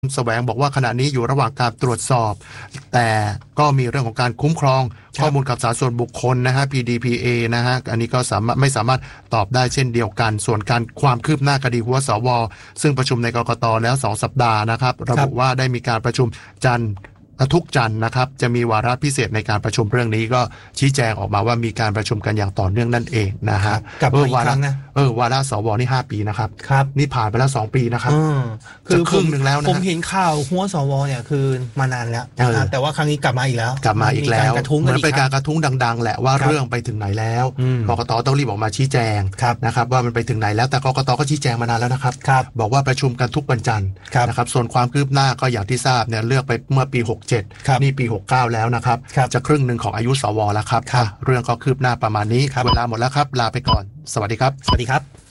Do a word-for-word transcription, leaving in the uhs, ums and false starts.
แสวงบอกว่าขณะนี้อยู่ระหว่างการตรวจสอบแต่ก็มีเรื่องของการคุ้มครองข้อมูลข่าวสารส่วนบุคคลนะฮะ พี ดี พี เอ นะฮะอันนี้ก็สามารถไม่สามารถตอบได้เช่นเดียวกันส่วนการความคืบหน้าคดีหัวสวซึ่งประชุมในกกต.แล้วสองสัปดาห์นะครับระบุว่าได้มีการประชุมจันทร์ทุกจันทร์นะครับจะมีวาระพิเศษในการประชุมเรื่องนี้ก็ชี้แจงออกมาว่ามีการประชุมกันอย่างต่อเนื่องนั่นเองนะฮะกับอีกครั้งนะเออวาระสวนี่ห้าปีนะครับครับนี่ผ่านไปแล้วสองปีนะครับคือครึ่งนึงแล้วนะผมเห็นข่าวหัวสวเนี่ยคือมานานแล้วแต่ว่าครั้งนี้กลับมาอีกแล้วกลับมาอีกแล้วเหมือนเป็นการกระทุ้งดังๆแหละว่าเรื่องไปถึงไหนแล้วกกต.ต้องรีบออกมาชี้แจงนะครับว่ามันไปถึงไหนแล้วแต่กกต.ก็ชี้แจงมานานแล้วนะครับบอกว่าประชุมกันทุกวันจันทร์นะครับส่วนความคืบหน้าก็อย่างที่ทราบเนี่ยเลือกไปเมื่อปีหกเจ็ดนี่ปีหกเก้าแล้วนะครับจะครึ่งหนึ่งของอายุสวแล้วครับเรื่องก็คืบหน้าประมาณนี้เวลาหมดแล้วครับลาไปก่อนสวัสดีครับสวัสดีครับ